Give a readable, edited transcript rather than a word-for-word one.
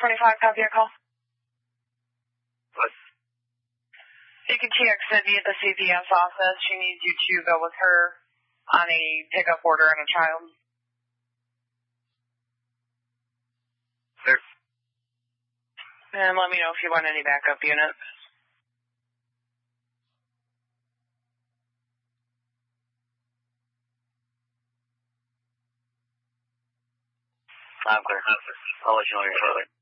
25, copy your call. What? CQTX said be at the CPS office. She needs you to go with her on a pickup order and a child. Sure. And let me know if you want any backup units. I'm clear. I'll let you know when you're shortly.